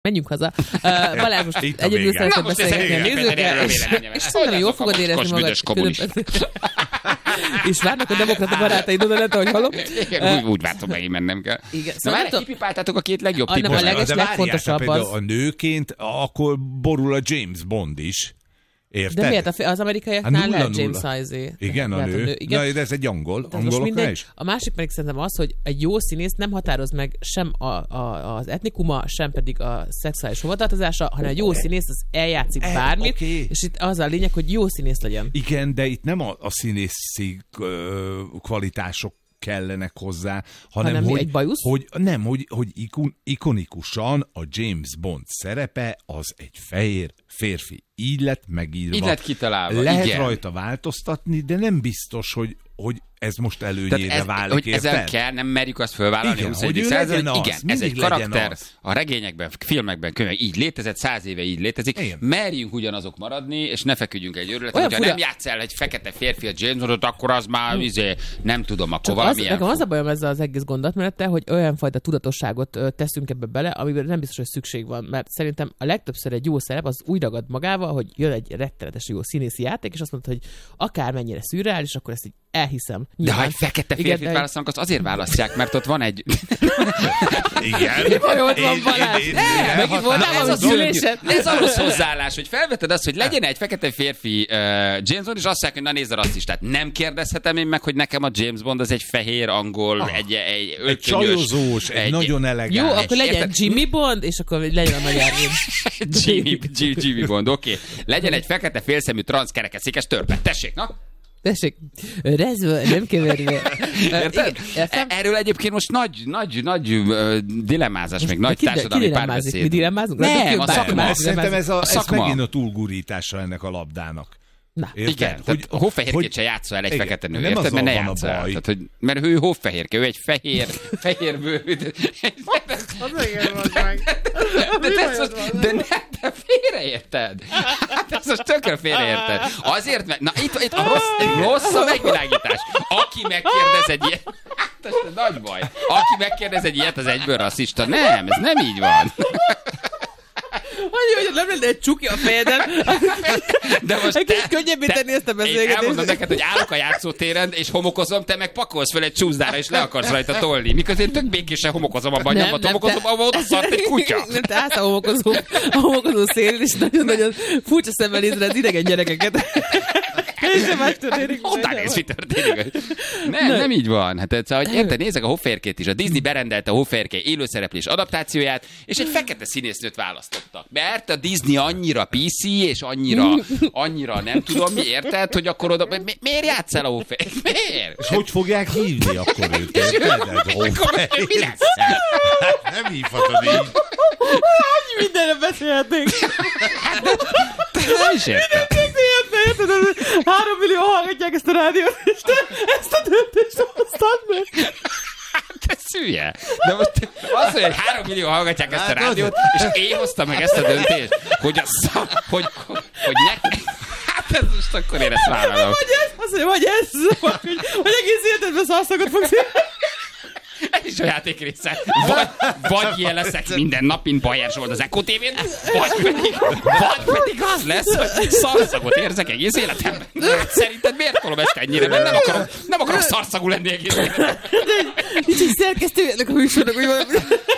Menjünk haza. Balázs, most egyedül szeretném beszélgetni a nézőkkel, és szerintem jól fogod érezni magad. És várnak a demokrata barátaid oda lett, ahogy hallom. Úgy vártam, meg én mennem kell. Igen. Na már kipipáltátok a két legjobb tipust. A legfontosabb az. A nőként akkor borul a James Bond is. Érted? De miért? Az amerikaiaknál lehet James Sizé. Igen, a nő. Na, de ez egy angoloknál is. A másik pedig szerintem az, hogy egy jó színész nem határoz meg sem az etnikuma, sem pedig a szexuális hovatartozása, hanem egy jó színész az eljátszik bármit, és itt az a lényeg, hogy jó színész legyen. Igen, de itt nem a színészi kvalitások kellenek hozzá, hanem hogy ikonikusan a James Bond szerepe az egy fehér férfi. Így lett megírva. Így lett kitalálva. Lehet rajta változtatni, de nem biztos, hogy ez most előnyére válik, hogy ezzel kell, nem merjük azt fölvállalni, hogy ez egy karakter, a regényekben, filmekben, könyvekben így létezett, 100 éve így létezik, merjünk ugyanazok maradni, és ne feküdjünk egy őrületet, hogyha nem játsz el egy fekete férfi a James Bondot, akkor az már nem tudom, akkor valamilyen. Nekem az a bajom ezzel az egész gondolatmenettel, hogy olyan fajta tudatosságot teszünk ebbe bele, amiben nem biztos, hogy szükség van, mert szerintem a legtöbbször egy jó szerep az úgy ragad magával, hogy jön egy rettenetes jó színészi játék, és azt mondta, hogy akármennyire szürreális, akkor ezt így elhiszem. De ha egy fekete férfit választanak, azt azért választják, mert ott van egy... Igen. Ott van Balázs. Megint voltál valami gyűlésen. Ez a rossz hozzáállás, hogy felveted azt, hogy legyen egy fekete férfi James Bond, és azt mondják, hogy na nézd a rasszistát. Nem kérdezhetem én meg, hogy nekem a James Bond az egy fehér angol, egy csajozós, egy nagyon elegáns. Jó, akkor legyen Jimmy Bond, és akkor legyen a magyar Jimmy Bond, oké. Legyen egy fekete félszemű transzkerekesszékes törpe. Tessék, na? Tessék, rezve, nem keverve. Erről egyébként most nagy dilemmázás, meg nagy társadalmi párbeszéd. Mi dilemmázunk? Nem, a szakma. Szerintem ez megint a túlgurítása ennek a labdának. Na, igen, tehát hófehérkét se játsza el egy fekete nő, érted? Mert ne játsza el. Mert ő hófehérke, ő egy fehérbő. De félreérted. Hát ezt most tökre félreérted. Azért, mert na itt a rossz a megvilágítás. Aki megkérdez egy ilyet, hát ez nagy baj. Aki megkérdez egy ilyet, az egyből rasszista. Nem, ez nem így van. Hogy nem lenne egy csuki a fejeden. De most egy kicsit könnyebb tenni ezt a beszélgetést. Én elmondom neked, hogy állok a játszótéren, és homokozom, te meg pakolsz fel egy csúszdára, és le akarsz rajta tolni. Miközben én tök békésen homokozom abban a nyomban, homokozom, ahol ott szart egy kutya. Nem, te állsz a homokozó szélén, és nagyon-nagyon furcsa szemmel nézve az idegen gyerekeket. És más történik. Honnan néz, mi történik? Nem így van. Hát hogy érted, nézzek a hófehérkét is. A Disney berendelte a hófehérke élőszereplés adaptációját, és egy fekete színésznőt választottak. Mert a Disney annyira PC, és annyira nem tudom mi, érted, hogy akkor oda... Miért játsz el a hófehérkét? Miért? És hogy fogják hívni akkor őt? Mi lesz? Nem hívhatod így. Annyi mindenre beszélhetnénk. Nem is értem. 3 millió hallgatják ezt a rádiót, és te ezt a döntést hoztad meg. Te szülje. De most az, hogy 3 millió hallgatják ezt a rádiót, és én hoztam meg ezt a döntést, hogy hát ez most akkor én ezt vállalom. Vagy ez, hogy egész életedben szarszagot fogsz Ez is a játék része. Vagy ilyen leszek minden nap, mint Bajer Zsolt az Echo TV-n, vagy pedig az lesz, hogy szarszagot érzek egész életemben. Szerinted miért tolom ezt ennyire? Mert nem akarok szarszagú lenni egész életemben. Nincs egy szerkesztő ennek a műsornak, hogy valami...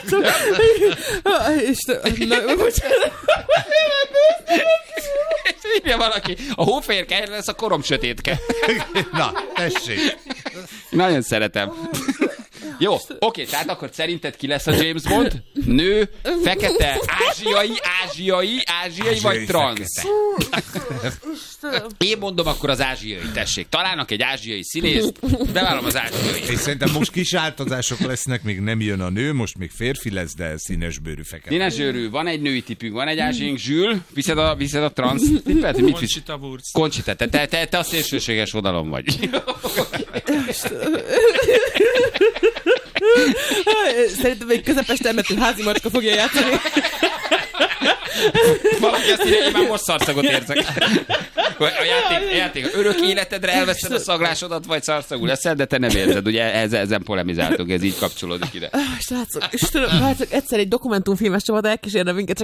És írja valaki, a hófehérke helyre lesz a korom sötétke. Na, tessék. Nagyon szeretem. Jó, oké, tehát akkor szerinted ki lesz a James Bond? Nő, fekete, ázsiai vagy transz? Én mondom akkor az ázsiai, tessék. Találnak egy ázsiai színészt, bevállalom az ázsiai. És szerintem most kis változások lesznek, még nem jön a nő, most még férfi lesz, de színesbőrű fekete. Színesbőrű, van egy női tipünk, van egy ázsiaink, Zsül, viszed a transz tippet? Conchita Wurst. Conchita, te a szélsőséges oldalon vagy. Szerintem egy közepes termetű házi macska fogja játszani. Valaki azt írja, én már most szarszagot érzek. A játék örök életedre elveszed a szaglásodat, vagy szarszagú leszel, de te nem érzed. Ugye ezen polemizáltunk, ez így kapcsolódik ide. Srácok, Istenem, egyszer egy dokumentumfilmes csapat elkísérne minket,